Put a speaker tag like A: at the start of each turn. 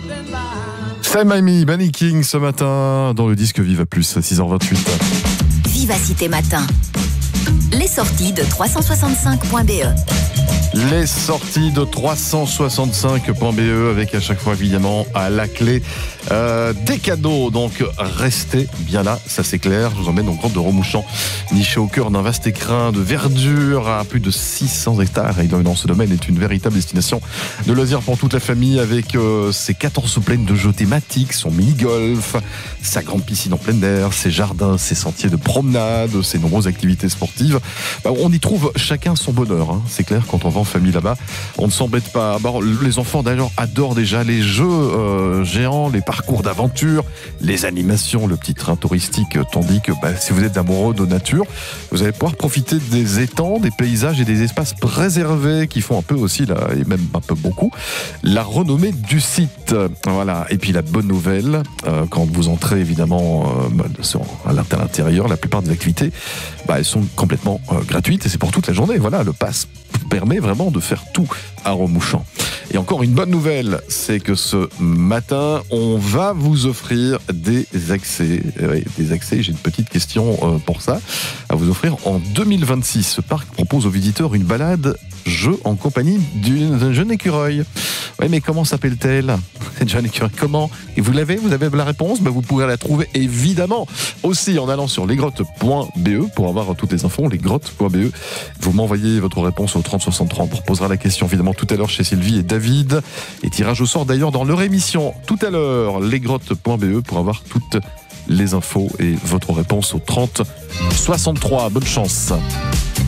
A: Sam Amy, Benny King ce matin dans le disque Viva Plus, 6h28.
B: Vivacité Matin. Les sorties de 365.be.
A: Les sorties de 365.be avec à chaque fois évidemment à la clé des cadeaux. Donc restez bien là, ça c'est clair. Je vous emmène au Grotte de Remouchant, niché au cœur d'un vaste écrin de verdure à plus de 600 hectares. Et dans ce domaine est une véritable destination de loisirs pour toute la famille avec ses 14 plaines de jeux thématiques, son mini-golf, sa grande piscine en plein air, ses jardins, ses sentiers de promenade, ses nombreuses activités sportives. On y trouve chacun son bonheur, hein. C'est clair, quand on va en famille là-bas, on ne s'embête pas. Les enfants d'ailleurs adorent déjà les jeux géants, les parcours d'aventure, les animations, le petit train touristique, tandis que si vous êtes amoureux de nature, vous allez pouvoir profiter des étangs, des paysages et des espaces préservés qui font un peu aussi, et même un peu beaucoup, la renommée du site. Voilà. Et puis la bonne nouvelle, quand vous entrez évidemment à l'intérieur, la plupart des activités, elles sont complètement gratuites et c'est pour toute la journée. Voilà, le pass permet vraiment de faire tout à Remouchant. Et encore une bonne nouvelle, c'est que ce matin, on va vous offrir des accès. Des accès, j'ai une petite question pour ça, à vous offrir en 2026. Ce parc propose aux visiteurs une balade jeu en compagnie d'un jeune écureuil. Oui, mais comment s'appelle-t-elle, cette jeune écureuil? Comment? Et vous avez la réponse? Vous pourrez la trouver évidemment aussi en allant sur lesgrottes.be pour avoir toutes les infos, lesgrottes.be. Vous m'envoyez votre réponse au 3063. On vous reposera la question évidemment tout à l'heure chez Sylvie et David. Et tirage au sort d'ailleurs dans leur émission tout à l'heure, lesgrottes.be pour avoir toutes les infos et votre réponse au 3063. Bonne chance.